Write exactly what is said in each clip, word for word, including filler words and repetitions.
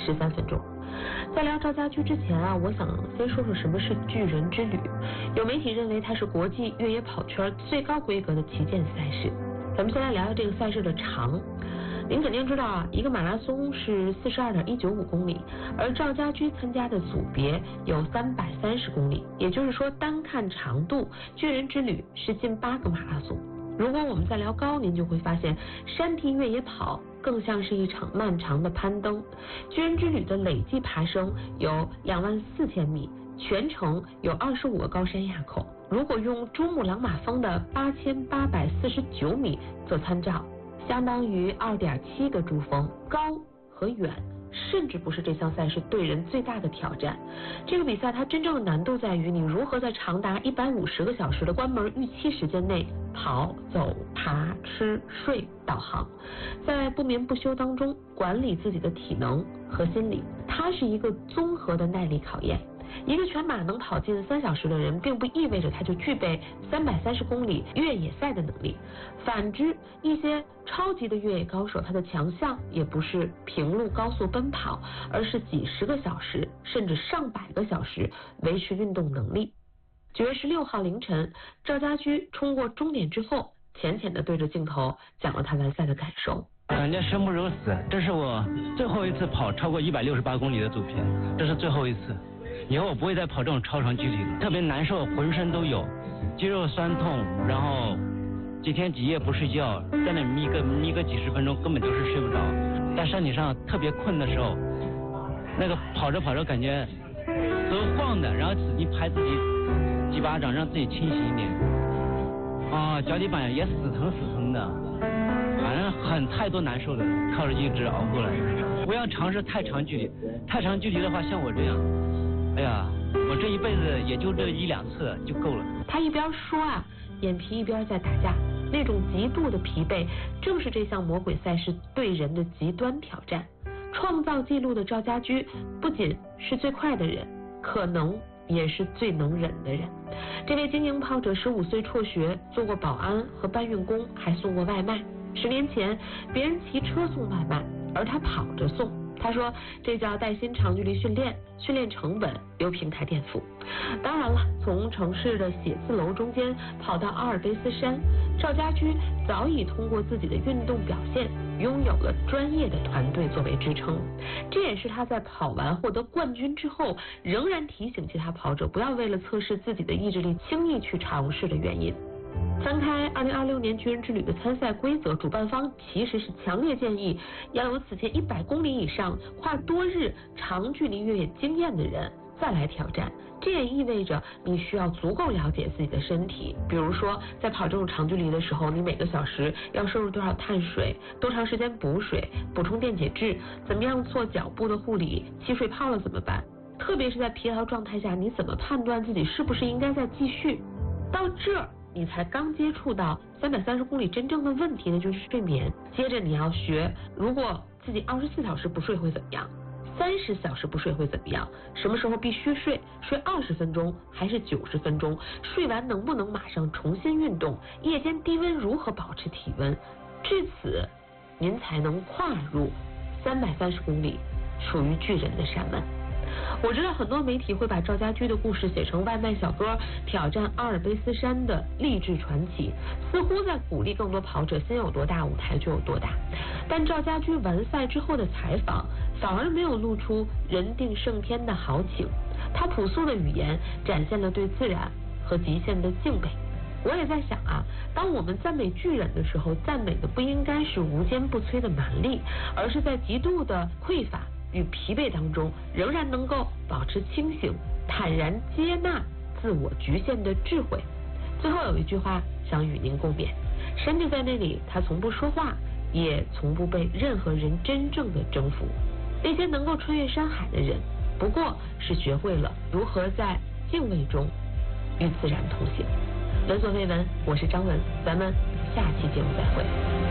十三分钟。在聊赵家驹之前啊，我想先说说什么是巨人之旅。有媒体认为它是国际越野跑圈最高规格的旗舰赛事。咱们先来聊聊这个赛事的长。您肯定知道啊，一个马拉松是四十二点一九五公里，而赵家驹参加的组别有三百三十公里，也就是说单看长度，巨人之旅是近八个马拉松。如果我们再聊高，您就会发现山地越野跑更像是一场漫长的攀登。巨人之旅的累计爬升有两万四千米，全程有二十五个高山垭口。如果用珠穆朗玛峰的八千八百四十九米做参照，相当于二点七个珠峰。高和远甚至不是这项赛事对人最大的挑战。这个比赛它真正的难度在于你如何在长达一百五十个小时的关门预期时间内跑、走、爬、吃、睡、导航，在不眠不休当中管理自己的体能和心理。它是一个综合的耐力考验。一个全马能跑近三小时的人，并不意味着他就具备三百三十公里越野赛的能力。反之，一些超级的越野高手，他的强项也不是平路高速奔跑，而是几十个小时甚至上百个小时维持运动能力。九月十六号凌晨，赵家驹冲过终点之后，浅浅的对着镜头讲了他完赛的感受。 感觉生不如死，这是我最后一次跑超过一百六十八公里的组别，这是最后一次。以后我不会再跑这种超长距离了，特别难受，浑身都有，肌肉酸痛，然后几天几夜不睡觉，在那眯个眯个几十分钟，根本就是睡不着。在山体上特别困的时候，那个跑着跑着感觉都晃的，然后你拍自己几巴掌，让自己清醒一点。啊，脚底板也死疼死疼的，反正很太多难受的，靠着意志熬过来。不要尝试太长距离，太长距离的话，像我这样。哎呀，我这一辈子也就这一两次就够了。 他一边说啊，眼皮一边在打架，那种极度的疲惫，正是这项魔鬼赛事对人的极端挑战。创造纪录的赵家驹不仅是最快的人，可能也是最能忍的人。这位精英跑者十五岁辍学，做过保安和搬运工，还送过外卖。十年前，别人骑车送外卖，而他跑着送。他说这叫带薪长距离训练，训练成本由平台垫付。当然了，从城市的写字楼中间跑到阿尔卑斯山，赵家驹早已通过自己的运动表现拥有了专业的团队作为支撑。这也是他在跑完获得冠军之后，仍然提醒其他跑者不要为了测试自己的意志力轻易去尝试的原因。翻开二零二六年巨人之旅的参赛规则，主办方其实是强烈建议要有此前一百公里以上跨多日长距离越野经验的人再来挑战。这也意味着你需要足够了解自己的身体，比如说在跑这种长距离的时候，你每个小时要摄入多少碳水，多长时间补水，补充电解质，怎么样做脚部的护理，起水泡了怎么办？特别是在疲劳状态下，你怎么判断自己是不是应该再继续？到这儿你才刚接触到三百三十公里真正的问题呢，就是睡眠。接着你要学，如果自己二十四小时不睡会怎么样？三十小时不睡会怎么样？什么时候必须睡？睡二十分钟还是九十分钟？睡完能不能马上重新运动？夜间低温如何保持体温？至此，您才能跨入三百三十公里，属于巨人的山门。我知道很多媒体会把赵家驹的故事写成外卖小哥挑战阿尔卑斯山的励志传奇，似乎在鼓励更多跑者心有多大舞台就有多大。但赵家驹完赛之后的采访反而没有露出人定胜天的豪情，他朴素的语言展现了对自然和极限的敬畏。我也在想啊，当我们赞美巨人的时候，赞美的不应该是无坚不摧的蛮力，而是在极度的匮乏与疲惫当中，仍然能够保持清醒，坦然接纳自我局限的智慧。最后有一句话想与您共勉：山就在那里，他从不说话，也从不被任何人真正的征服。那些能够穿越山海的人，不过是学会了如何在敬畏中与自然同行。闻所未闻，我是张文，咱们下期节目再会。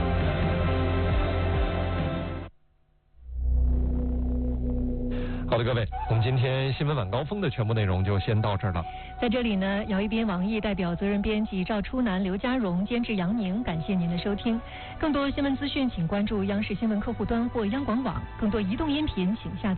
好的，各位，我们今天新闻晚高峰的全部内容就先到这儿了。 在这里呢，姚一斌、王毅代表责任编辑赵初南、刘家荣，监制杨宁，感谢您的收听。更多新闻资讯，请关注央视新闻客户端或央广网。更多移动音频，请下载